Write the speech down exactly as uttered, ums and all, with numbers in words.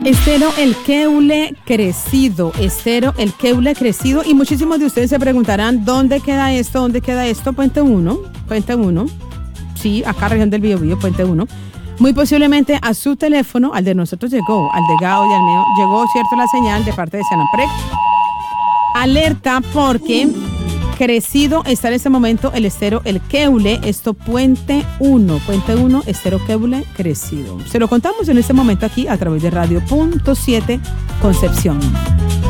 Estero El Queule crecido, Estero El Queule crecido, y muchísimos de ustedes se preguntarán ¿dónde queda esto? ¿Dónde queda esto? Puente uno, Puente uno, sí, acá región del Biobío, Puente uno. Muy posiblemente a su teléfono, al de nosotros llegó, al de Gao y al mío, llegó, cierto, la señal de parte de Senaprec. Alerta porque crecido está en este momento el Estero El Queule, esto Puente uno, Puente uno, Estero Queule crecido. Se lo contamos en este momento aquí a través de Radio Punto siete Concepción.